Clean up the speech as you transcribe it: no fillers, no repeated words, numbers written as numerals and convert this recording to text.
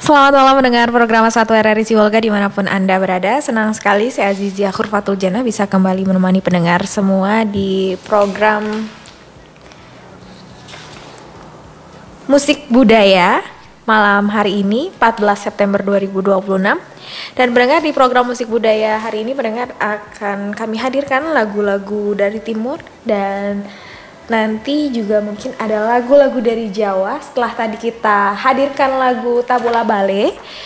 Selamat malam mendengar program Satu RRI Sibolga dimanapun Anda berada. Senang sekali saya Azizia Khurfatul Jannah bisa kembali menemani pendengar semua di program Musik Budaya malam hari ini 14 September 2026. Dan pendengar, di program Musik Budaya hari ini pendengar akan kami hadirkan lagu-lagu dari Timur dan nanti juga mungkin ada lagu-lagu dari Jawa. Setelah tadi kita hadirkan lagu Tabula Bale,